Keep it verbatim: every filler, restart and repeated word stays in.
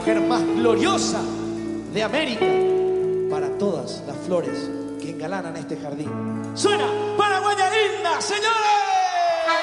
mujer más gloriosa de América, para todas las flores que engalanan este jardín. Suena Paraguaya linda, señores.